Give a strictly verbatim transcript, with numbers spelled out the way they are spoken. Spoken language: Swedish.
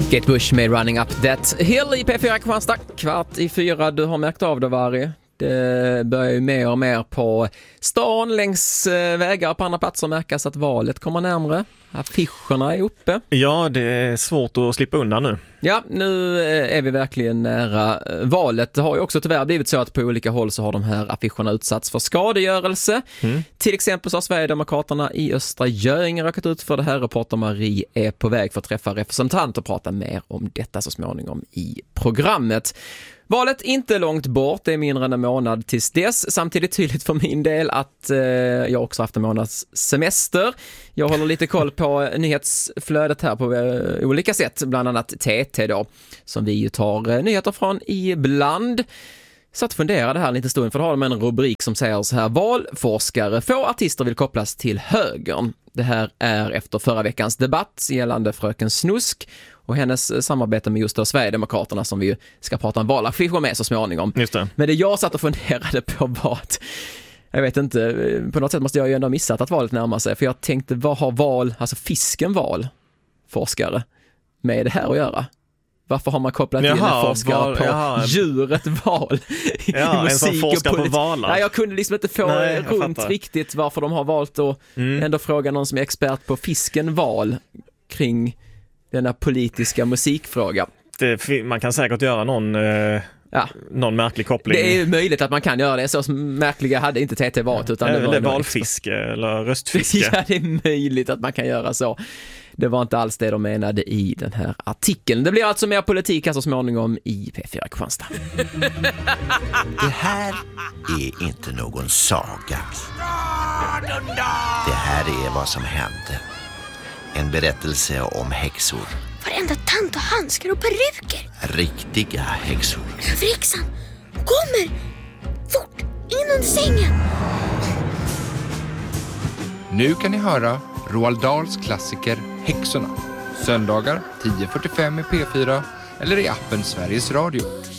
Kate Bush med Running Up That Hill i P fyra Kristianstad. Kvart i fyra, du har märkt av det, Vari. Det börjar ju mer och mer på stan, längs vägar och på andra platser märkas att valet kommer närmare. Affischerna är uppe. Ja, det är svårt att slippa undan nu. Ja, nu är vi verkligen nära valet. Det har ju också tyvärr blivit så att på olika håll så har de här affischerna utsatts för skadegörelse. Mm. Till exempel så har Sverigedemokraterna i Östra Göinge råkat ut för det här. Reporter Marie är på väg för att träffa representanter och prata mer om detta så småningom i programmet. Valet inte långt bort, det är mindre än en månad tills dess. Samtidigt tydligt för min del att eh, jag också haft en månads semester. Jag håller lite koll på nyhetsflödet här på eh, olika sätt, bland annat T T då, som vi ju tar eh, nyheter från ibland. Så att fundera det här lite stund, för då har de en rubrik som säger så här: valforskare, få artister vill kopplas till högern. Det här är efter förra veckans debatt gällande Fröken Snusk och hennes samarbete med just då Sverigedemokraterna, som vi ju ska prata om valaffischer med så småningom. Just det. Men det jag satt och funderade på var att, jag vet inte, på något sätt måste jag ju ändå ha missat att valet närmar sig. För jag tänkte, vad har val, alltså fisken val, forskare, med det här att göra? Varför har man kopplat in jaha, en forskare val, på jaha. djuret val i ja, musik en som forskar och på polit- valar? Nej, jag kunde liksom inte få Nej, runt riktigt varför de har valt att mm. ändå fråga någon som är expert på fisken val kring denna politiska musikfråga. Det, man kan säkert göra någon, eh, ja. någon märklig koppling. Det är möjligt att man kan göra det. Så märkliga hade inte T T varit. Utan det, det var det valfiske eller röstfiske. Ja, det är möjligt att man kan göra så. Det var inte alls det de menade i den här artikeln. Det blir alltså mer politik här så småningom i P fyra Kristianstad. Det här är inte någon saga. Det här är vad som hände. En berättelse om häxor. Varenda tant och handskar och peruker. Riktiga häxor. Överhäxan kommer! Fort! In under sängen! Nu kan ni höra Roald Dahls klassiker Häxorna. Söndagar tio fyrtiofem i P fyra eller i appen Sveriges Radio.